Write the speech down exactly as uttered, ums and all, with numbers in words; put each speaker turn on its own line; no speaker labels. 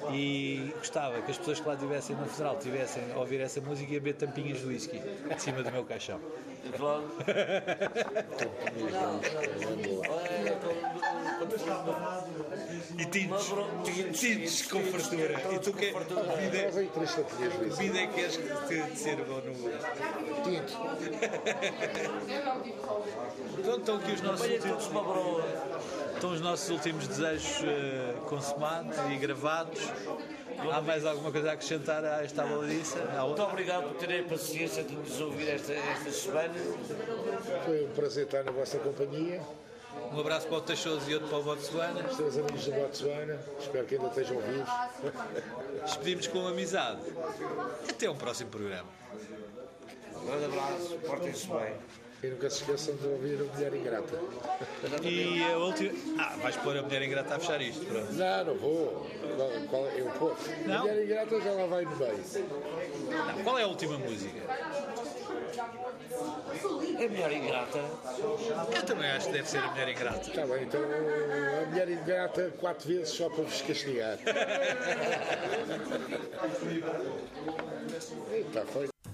E gostava que as pessoas que lá estivessem no funeral tivessem a ouvir essa música e a beber tampinhas de whisky de cima do meu caixão.
Claro.
E tintes, tintes com fartura. E tu que que vida é que queres de ser bom no
Tinto.
Pronto, estão aqui os nossos últimos, estão os nossos últimos desejos uh, consumados e gravados. Há mais alguma coisa a acrescentar a esta baladiça?
Muito obrigado por terem a paciência de nos ouvir esta, esta semana.
Foi um prazer estar na vossa companhia.
Um abraço para o Tachoso e outro para o Botsuana.
Os teus amigos do Botsuana, espero que ainda estejam vivos.
Despedimos com amizade. Até um próximo programa.
Um grande abraço, portem-se bem.
E nunca se esqueçam de ouvir a Mulher Ingrata.
E a última. Ah, vais pôr a Mulher Ingrata a fechar isto, pronto.
Não, não vou. Qual, qual, eu pô. A Mulher Ingrata já lá vai no meio.
Não, qual é a última música?
É Mulher Ingrata.
Eu também acho que deve ser a Mulher Ingrata.
Está bem, então a Mulher Ingrata quatro vezes só para vos castigar. Está feito.